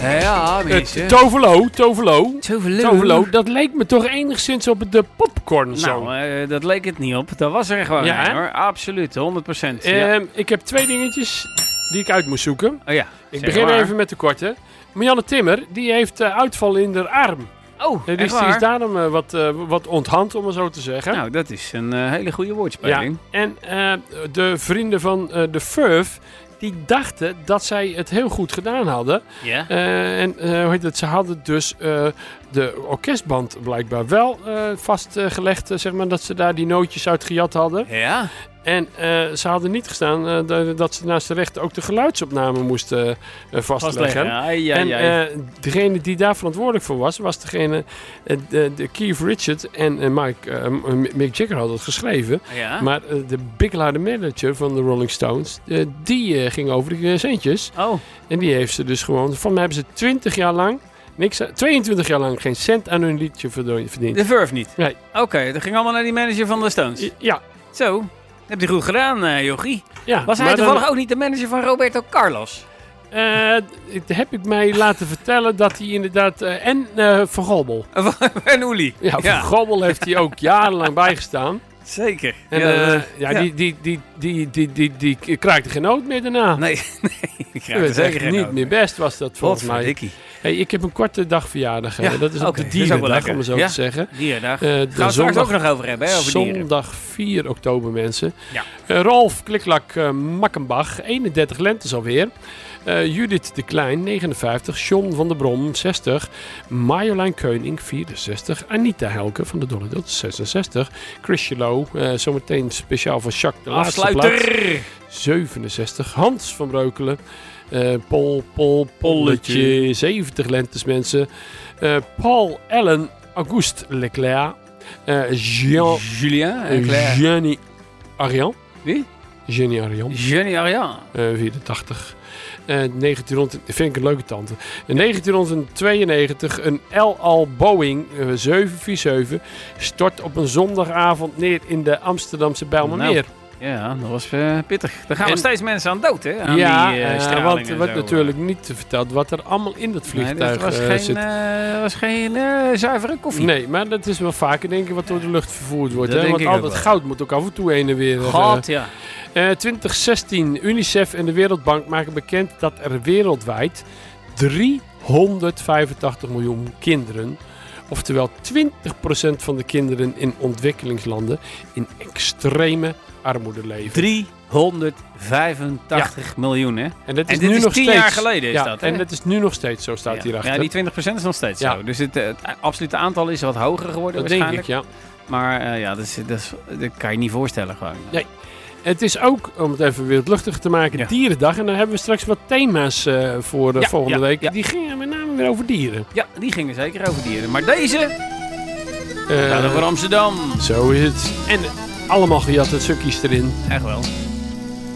Ja, mensen. Toverlo, dat leek me toch enigszins op de popcorn song. Nou, dat leek het niet op. Dat was er gewoon Ja, een, hoor. Absoluut, 100%. Ja. Ik heb 2 dingetjes die ik uit moest zoeken. Oh ja, Ik zeg begin maar. even met de korte. Marianne Timmer, die heeft uitval in de arm. Oh, Die echt is waar? daarom wat onthand, om maar zo te zeggen. Nou, dat is een hele goede woordspeling. En de vrienden van de Furf, die dachten dat zij het heel goed gedaan hadden. Ja? Ze hadden dus de orkestband blijkbaar wel vastgelegd, zeg maar, dat ze daar die nootjes uit gejat hadden. Ja? En ze hadden niet gestaan dat ze naast de rechter ook de geluidsopname moesten vastleggen. Degene die daar verantwoordelijk voor was degene, de Keith Richards en Mick Jagger hadden het geschreven. Ja? Maar de Bigelow, de manager van de Rolling Stones, die ging over de centjes. Oh. En die heeft ze dus gewoon, van mij hebben ze 22 jaar lang geen cent aan hun liedje verdiend. De Verve niet? Nee. Oké, dat ging allemaal naar die manager van de Stones. Ja. Zo, heb je goed gedaan, Jochie. Ja, Was hij toevallig ook niet de manager van Roberto Carlos? Heb ik mij laten vertellen dat hij inderdaad... en Van Gobbel. En Oelie. Ja, Van Gobbel heeft hij ook jarenlang bijgestaan. Zeker. En die kraakte geen noot meer daarna. Nee, ik krijg er zeker geen niet noot meer best was dat volgens mij. Hey, ik heb een korte dagverjaardag. Ja, dat is ook de dierendag, om het zo te zeggen. Dierendag. Gaan we straks ook nog over hebben, hè, over dieren. Zondag 4 oktober, mensen. Ja. Rolf Kliklak Makkenbach, 31 lentes alweer. Judith de Klein, 59. John van der Brom, 60. Marjolein Keuning, 64. Anita Helke van de Dolly Dots, 66. Chris Low, zometeen speciaal voor Jacques de laatste plaats. 67. Hans van Breukelen. Polletje, 70 lentes mensen. Paul Ellen Auguste Leclerc. Julien Leclerc. Jenny Arian. Wie? Jenny Arian. Jenny Arian. 84. 1900, vind ik een leuke tante. In 1992 een El Al Boeing 747 stort op een zondagavond neer in de Amsterdamse Bijlmermeer. Ja, dat was pittig. Er gaan nog steeds mensen aan dood, hè? Aan die straling want er en wordt zo. natuurlijk niet verteld wat er allemaal in dat vliegtuig zit. Dat was geen zuivere koffie. Nee, maar dat is wel vaker, denk ik, wat door de lucht vervoerd wordt. Dat Hè? denk Want ik al ook dat wel. goud moet ook af en toe heen en weer. God, ja. 2016, UNICEF en de Wereldbank maken bekend dat er wereldwijd 385 miljoen kinderen, oftewel 20% van de kinderen in ontwikkelingslanden, in extreme armoede leven. 385 miljoen, hè? En dat is dit nu is nog 10 steeds, jaar geleden is dat, hè? En dat is nu nog steeds zo, staat hierachter. Ja, die 20% is nog steeds Ja. zo. Dus het absolute aantal is wat hoger geworden Dat denk waarschijnlijk. ik, ja. Maar dat kan je niet voorstellen gewoon. Nee. Het is ook, om het even weer luchtiger te maken, Dierendag. En dan hebben we straks wat thema's voor volgende week. Ja. Die gingen met name weer over dieren. Ja, die gingen zeker over dieren. Maar deze gaat over Amsterdam. Zo is het. En allemaal gejatte stukjes erin. Echt wel.